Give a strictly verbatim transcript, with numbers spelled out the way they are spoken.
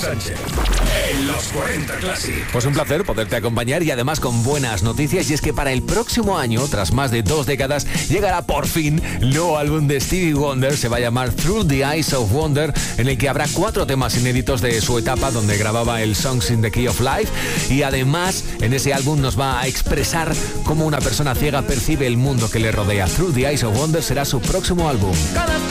Sánchez en los cuarenta Classic. Pues un placer poderte acompañar y además con buenas noticias, y es que para el próximo año, tras más de dos décadas, llegará por fin el nuevo álbum de Stevie Wonder. Se va a llamar Through the Eyes of Wonder, en el que habrá cuatro temas inéditos de su etapa donde grababa el Songs in the Key of Life, y además en ese álbum nos va a expresar cómo una persona ciega percibe el mundo que le rodea. Through the Eyes of Wonder será su próximo álbum. Gonna